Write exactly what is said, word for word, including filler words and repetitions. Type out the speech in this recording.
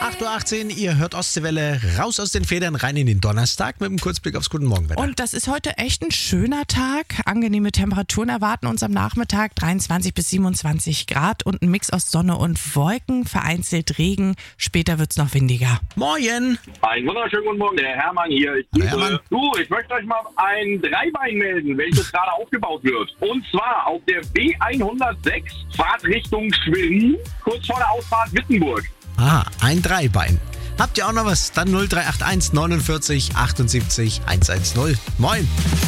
acht Uhr achtzehn, ihr hört Ostseewelle, raus aus den Federn, rein in den Donnerstag mit einem Kurzblick aufs Guten Morgenwetter. Und das ist heute echt ein schöner Tag. Angenehme Temperaturen erwarten uns am Nachmittag, dreiundzwanzig bis siebenundzwanzig Grad und ein Mix aus Sonne und Wolken, vereinzelt Regen. Später wird's noch windiger. Moin! Einen wunderschönen guten Morgen, der Hermann hier. Ich Hallo, grüße. Hermann. Du, ich möchte euch mal ein Dreibein melden, welches gerade aufgebaut wird. Und zwar auf der B hundertsechs, Fahrt Richtung Schwerin, kurz vor der Ausfahrt Wittenburg. Ah, ein Dreibein. Habt ihr auch noch was? Dann null drei acht eins neunundvierzig achtundsiebzig hundertzehn. Moin!